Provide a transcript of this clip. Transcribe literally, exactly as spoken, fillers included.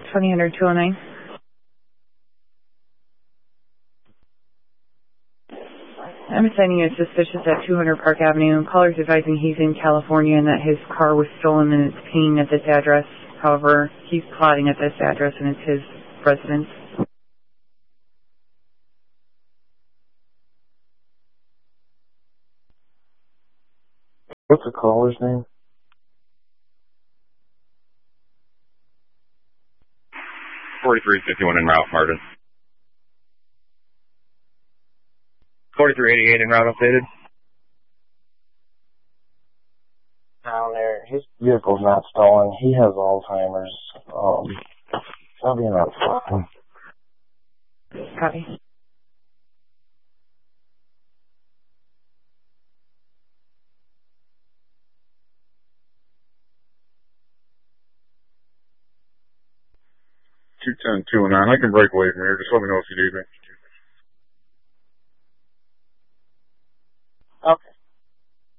twenty hundred two oh nine. I'm assigning a suspicious at two hundred Park Avenue. Caller's advising he's in California and that his car was stolen and it's pinging at this address. However, he's plotting at this address and it's his residence. What's the caller's name? forty-three fifty-one in Ralph Martin. forty-three eighty-eight in route updated. Down there, his vehicle's not stolen. He has Alzheimer's. Um, I'll be in about five. Copy. two ten two oh nine. I can break away from here. Just let me know if you need me.